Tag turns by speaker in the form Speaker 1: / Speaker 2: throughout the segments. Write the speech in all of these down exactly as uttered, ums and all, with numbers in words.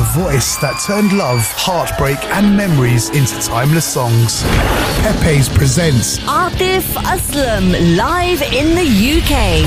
Speaker 1: voice that turned love, heartbreak and memories into timeless songs. Pepe's presents
Speaker 2: Atif Aslam live in the U K.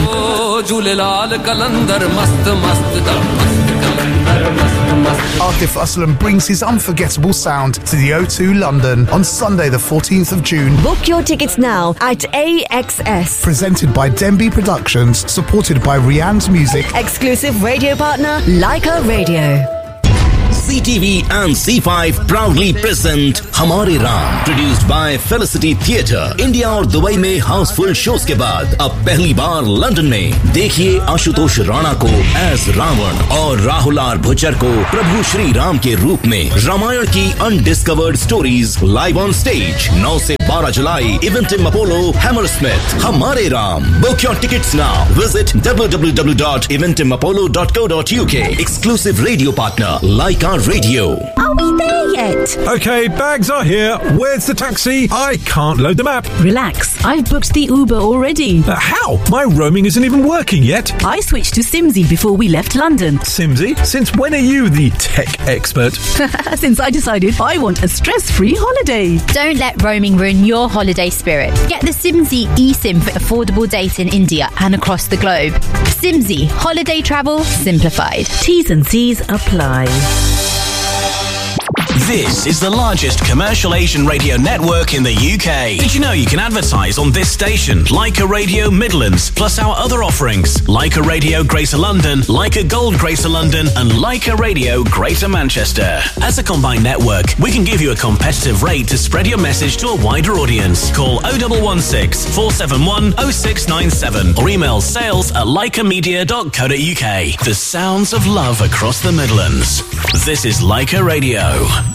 Speaker 1: Atif Aslam brings his unforgettable sound to the O two London on Sunday the fourteenth of June.
Speaker 2: Book your tickets now at A X S.
Speaker 1: Presented by Denby Productions, supported by Rianne's Music.
Speaker 2: Exclusive radio partner, Leica Radio.
Speaker 3: C T V and C five proudly present हमारे Ram, produced by Felicity Theatre. India और Dubai में Housefull shows के बाद अब पहली बार London में देखिए आशुतोष राणा को एज रावण और राहुल आर भुच्चर को प्रभु श्री राम के रूप में रामायण की undiscovered stories live on stage नौ से बारह जुलाई इवेंटिम अपोलो हैमरस्मिथ. हमारे Ram. Book your tickets now. Visit w w w dot eventim apollo dot co dot u k. Exclusive radio partner Leica Radio.
Speaker 2: Are we there yet?
Speaker 4: Okay, bags are here. Where's the taxi? I can't load the map.
Speaker 5: Relax, I've booked the Uber already.
Speaker 4: Uh, how? My roaming isn't even working yet.
Speaker 5: I switched to Simsy before we left London.
Speaker 4: Simsy? Since when are you the tech expert?
Speaker 5: Since I decided I want a stress-free holiday.
Speaker 6: Don't let roaming ruin your holiday spirit. Get the Simsy eSIM for affordable data in India and across the globe. Simsy, holiday travel simplified.
Speaker 5: T's and C's apply.
Speaker 7: This is the largest commercial Asian radio network in the U K. Did you know you can advertise on this station, Leica Radio Midlands, plus our other offerings, Leica Radio Greater London, Leica Gold Greater London, and Leica Radio Greater Manchester. As a combined network, we can give you a competitive rate to spread your message to a wider audience. Call oh one one six, four seven one, oh six nine seven or email sales at leica media dot co dot u k. The sounds of love across the Midlands. This is Leica Radio.